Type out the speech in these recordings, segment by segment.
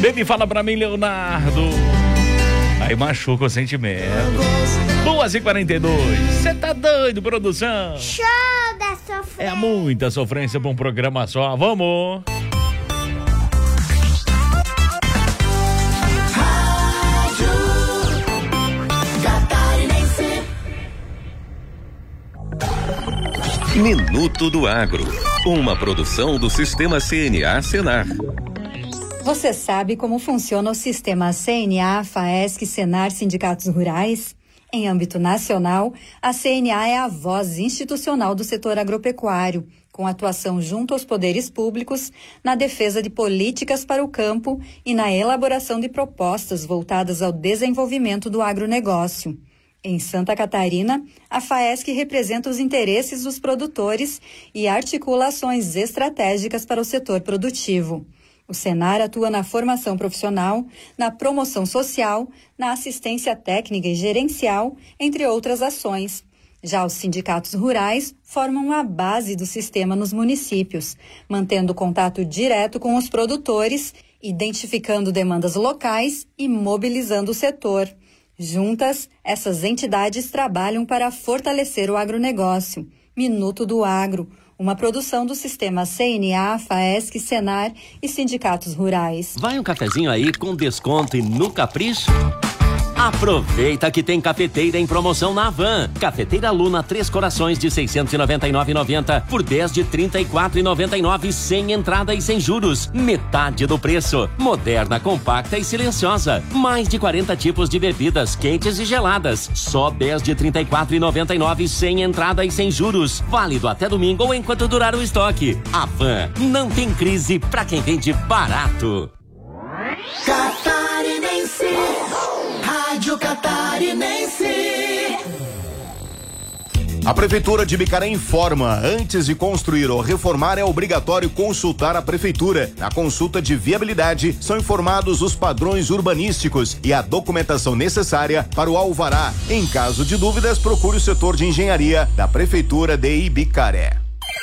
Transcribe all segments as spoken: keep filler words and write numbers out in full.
Baby, fala pra mim, Leonardo. Aí machuca o sentimento. duas e quarenta e dois. Você tá doido, produção? Show da sofrência. É muita sofrência pra um programa só. Vamos. Minuto do Agro, uma produção do Sistema C N A Senar. Você sabe como funciona o sistema C N A, FAESC, Senar, Sindicatos Rurais? Em âmbito nacional, a C N A é a voz institucional do setor agropecuário, com atuação junto aos poderes públicos, na defesa de políticas para o campo e na elaboração de propostas voltadas ao desenvolvimento do agronegócio. Em Santa Catarina, a FAESC representa os interesses dos produtores e articula ações estratégicas para o setor produtivo. O Senar atua na formação profissional, na promoção social, na assistência técnica e gerencial, entre outras ações. Já os sindicatos rurais formam a base do sistema nos municípios, mantendo contato direto com os produtores, identificando demandas locais e mobilizando o setor. Juntas, essas entidades trabalham para fortalecer o agronegócio. Minuto do Agro, uma produção do Sistema C N A, FAESC, Senar e Sindicatos Rurais. Vai um cafezinho aí com desconto e no capricho? Aproveita que tem cafeteira em promoção na Havan. Cafeteira Luna Três Corações de seiscentos e noventa e nove reais e noventa centavos por dez de trinta e quatro reais e noventa e nove centavos sem entrada e sem juros. Metade do preço. Moderna, compacta e silenciosa. Mais de quarenta tipos de bebidas quentes e geladas. Só dez de trinta e quatro reais e noventa e nove centavos sem entrada e sem juros. Válido até domingo ou enquanto durar o estoque. Havan, não tem crise pra quem vende barato. Catarinense, Rádio Catarinense. A Prefeitura de Bicaré informa: antes de construir ou reformar, é obrigatório consultar a Prefeitura. Na consulta de viabilidade, são informados os padrões urbanísticos e a documentação necessária para o alvará. Em caso de dúvidas, procure o setor de engenharia da Prefeitura de Ibicaré.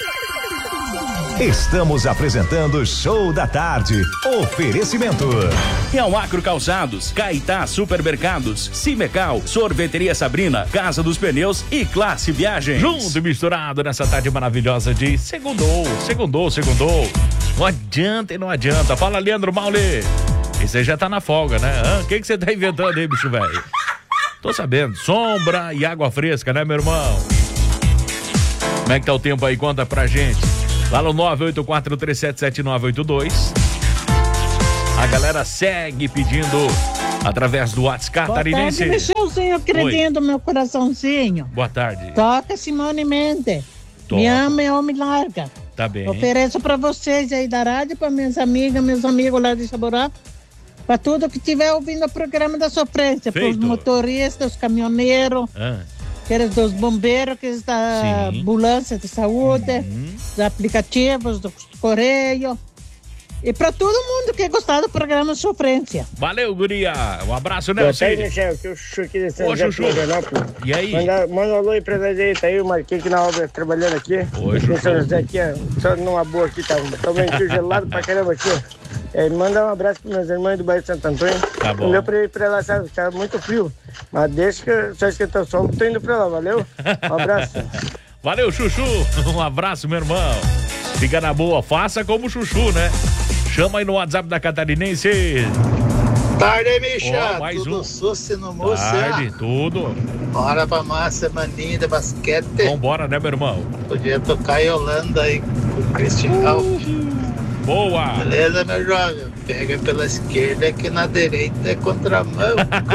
Estamos apresentando Show da Tarde. Oferecimento. Real Agro Calçados, Caetá Supermercados, Cimecal, Sorveteria Sabrina, Casa dos Pneus e Classe Viagens. Junto e misturado nessa tarde maravilhosa de segundou, segundou, segundou. Não adianta e não adianta. Fala, Leandro Maule. Esse já tá na folga, né? O que que você tá inventando aí, bicho velho? Tô sabendo. Sombra e água fresca, né, meu irmão? Como é que tá o tempo aí? Conta pra gente. Lá no nove oito quatro três sete sete nove oito dois. A galera segue pedindo através do WhatsApp catarinense. Boa tarde, Michelzinho, queridinho do meu coraçãozinho. Boa tarde. Toca Simone Mendes. Toca. Me ama ou me larga. Tá bem. Ofereço pra vocês aí da rádio, pra minhas amigas, meus amigos lá de Saborá, pra tudo que estiver ouvindo o programa da sofrência, Feito. pros motoristas, os caminhoneiros. Ah. Aqueles dos bombeiros, aqueles da Sim. ambulância de saúde, Uhum. dos aplicativos, dos correios. E para todo mundo que gostar do programa Sofrência. Valeu, guria. Um abraço, Boa Nelson. tarde, Michel, que o Chuchu aqui de São Ô, José de Chuchu. Florianópolis. E aí? Manda, manda um alô aí pra nós aí, tá aí o Marquinhos aqui na obra, trabalhando aqui. Oi, Aqui em Chuchu. São José aqui, ó, só numa boa aqui, tá tomando aqui gelado pra caramba aqui, ó. É, manda um abraço pros meus irmãos do bairro de Santo Antônio. Tá bom. Não deu pra ir pra lá, sabe, tá muito frio. Mas deixa que só esquentar o sol, tô indo pra lá, valeu? Um abraço. Valeu, Chuchu. Um abraço, meu irmão. Fica na boa, faça como o Chuchu, né? Chama aí no WhatsApp da Catarinense. Tarde, Micha. Ó, mais tudo um. suce no moço. Tarde, tudo. Bora pra massa, maninha de basquete. Vambora, né, meu irmão? Podia tocar em Holanda aí com o Cristian Alves. Boa. Beleza, meu jovem? Pega pela esquerda que na direita é contramão.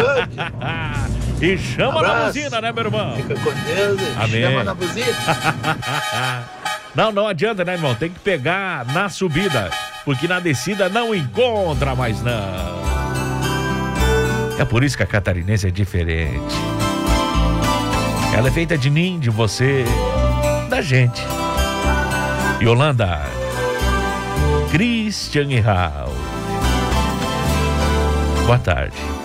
E chama Abraço. na buzina, né, meu irmão? Fica com Deus e Amém. chama na buzina. Não, não adianta, né, irmão? Tem que pegar na subida, porque na descida não encontra mais, não. É por isso que a catarinense é diferente. Ela é feita de mim, de você, da gente. Yolanda, Christian e Raul. Boa tarde.